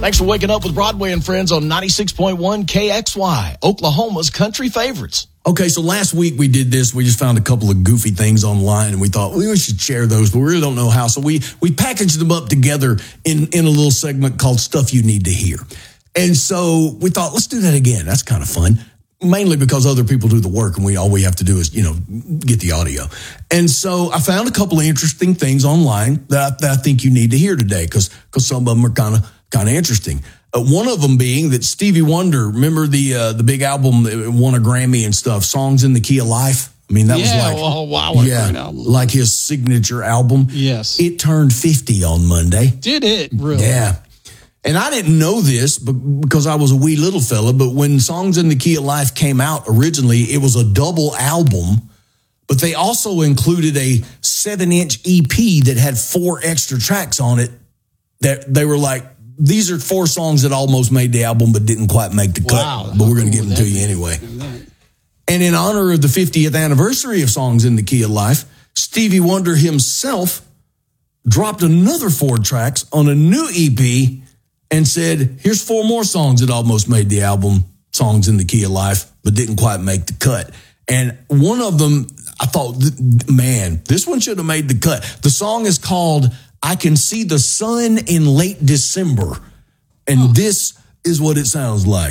Thanks for waking up with Broadway and Friends on 96.1 KXY, Oklahoma's country favorites. Okay, so last week we did this. We just found a couple of goofy things online, and we thought we should share those, but we really don't know how. So we packaged them up together in a little segment called Stuff You Need to Hear. And so we thought, let's do that again. That's kind of fun, mainly because other people do the work, and all we have to do is, get the audio. And so I found a couple of interesting things online that I think you need to hear today, because some of them are kind of interesting. One of them being that Stevie Wonder, remember the big album that won a Grammy and stuff, Songs in the Key of Life? I mean, that was like his signature album. Yes. It turned 50 on Monday. Did it? Really? Yeah. And I didn't know this because I was a wee little fella, but when Songs in the Key of Life came out originally, it was a double album, but they also included a 7-inch EP that had 4 extra tracks on it that they were like, these are 4 songs that almost made the album but didn't quite make the cut, but we're going to give them to you anyway. And in honor of the 50th anniversary of Songs in the Key of Life, Stevie Wonder himself dropped another 4 tracks on a new EP and said, here's 4 more songs that almost made the album, Songs in the Key of Life, but didn't quite make the cut. And one of them, I thought, man, this one should have made the cut. The song is called I Can See the Sun in Late December. And this is what it sounds like.